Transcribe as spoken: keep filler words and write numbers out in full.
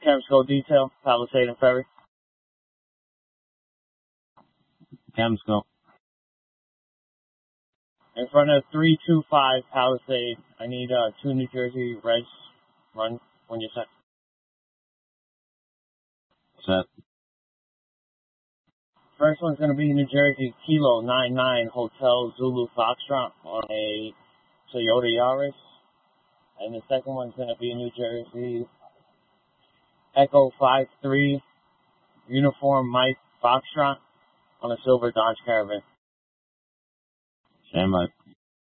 Camsco Detail, Palisade and Ferry. Camsco. In front of three two five Palisade, I need uh, two New Jersey Reds. Run when you're set. Set. First one's going to be New Jersey Kilo nine nine Hotel Zulu Foxtrot on a Toyota Yaris. And the second one's going to be New Jersey Echo five three Uniform Mike Foxtrot on a silver Dodge Caravan. Stand by.